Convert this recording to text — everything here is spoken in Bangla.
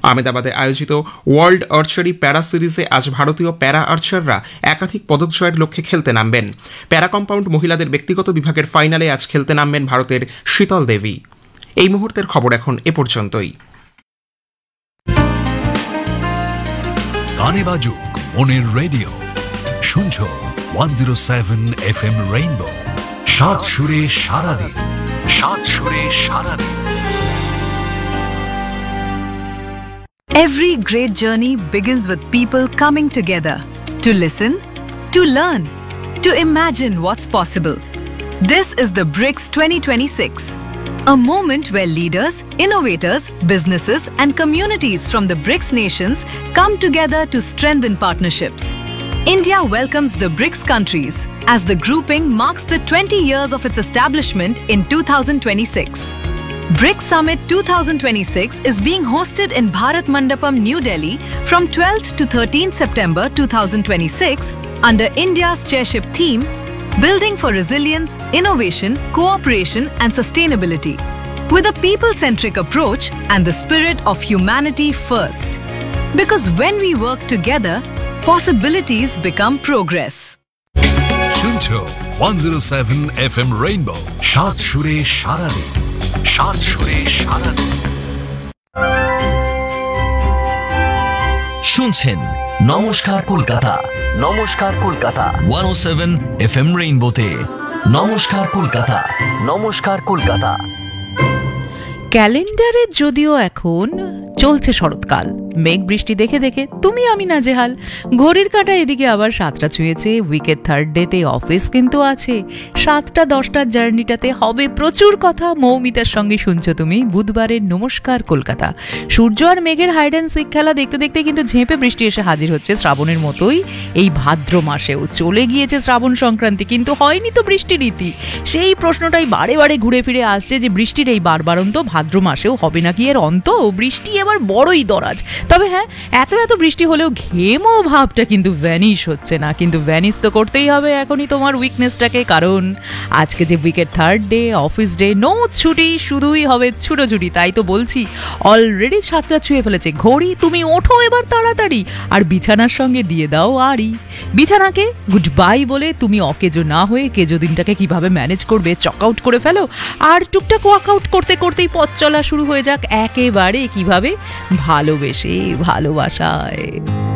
আহমেদাবাদে আয়োজিত ওয়ার্ল্ড আর্চারি প্যারা সিরিজে আজ ভারতীয় প্যারা আর্চাররা একাধিক পদক জয়ের লক্ষ্যে খেলতে নামবেন। প্যারা কম্পাউন্ড মহিলাদের ব্যক্তিগত বিভাগের ফাইনালে আজ খেলতে নামবেন ভারতের শীতল দেবী। এই মুহূর্তের খবর এখন এ পর্যন্তই। গানে বাজুক মনের রেডিও, শুনছো 107 FM রেইনবো। সাত সুরে সারাদিন, সাত সুরে সারাদিন। Every great journey begins with people coming together to listen, to learn, to imagine what's possible. This is the BRICS 2026, a moment where leaders, innovators, businesses and communities from the BRICS nations come together to strengthen partnerships. India welcomes the BRICS countries as the grouping marks the 20 years of its establishment in 2026. BRICS Summit 2026 is being hosted in Bharat Mandapam, New Delhi from 12th to 13th September 2026 under India's chairship theme, Building for Resilience, Innovation, Cooperation and Sustainability, with a people-centric approach and the spirit of humanity first. Because when we work together, possibilities become progress. শুনছো 107 FM রেইনবো। সাত সুরে সারাদিন, সাত সুরে সারাদিন। শুনছেন নমস্কার কলকাতা, নমস্কার কলকাতা 107 FM রেইনবোতে। নমস্কার কলকাতা, নমস্কার কলকাতা। ক্যালেন্ডারে যদিও এখন চলছে শরৎকাল, মেঘ বৃষ্টি দেখে দেখে তুমি আমি নাজেহাল। ঘড়ির কাঁটা এদিকে আবার 7টা ছুঁয়েছে, উইকের থার্ড ডেতে অফিস কিন্তু আছে। 7টা 10টার জার্নিটাতে হবে প্রচুর কথা। মৌমিতার সঙ্গে শুনছো তুমি বুধবারের নমস্কার কলকাতা। সূর্য আর মেঘের হাইড অ্যান্ড সিক খেলা দেখতে দেখতে কিন্তু ঝেঁপে বৃষ্টি এসে হাজির হচ্ছে শ্রাবণের মতোই এই ভাদ্র মাসেও। চলে গিয়েছে শ্রাবণ সংক্রান্তি, কিন্তু হয়নি তো বৃষ্টি রীতি। সেই প্রশ্নটাই বারে বারে ঘুরে ফিরে আসছে যে বৃষ্টির এই বারবারন্ত ভাদ্র মাসেও হবে নাকি এর অন্ত? বৃষ্টি এবার বড়ই দরাজ। তবে হ্যাঁ, এত এত বৃষ্টি হলেও ঘেমো ভাবটা কিন্তু ভ্যানিশ হচ্ছে না। কিন্তু ভ্যানিশ তো করতেই হবে এখনই তোমার উইকনেসটাকে, কারণ আজকে যে উইকের third day, office day, no ছুটি, শুধুই হবে ছুটোছুটি। তাই তো বলছি, অলরেডি 7টা ছুঁয়ে ফেলেছে ঘড়ি। তুমি ওঠো এবার তাড়াতাড়ি আর বিছানার সঙ্গে দিয়ে দাও আড়ি। বিছানাকে গুড বাই বলে তুমি অকেজো না হয়ে কেজো দিনটাকে কিভাবে ম্যানেজ করবে চক আউট করে ফেলো। আর টুকটাক ওয়ার্কআউট করতে করতেই পথ চলা শুরু হয়ে যাক একেবারে কিভাবে ভালোবেসে, ভালোবাসায়।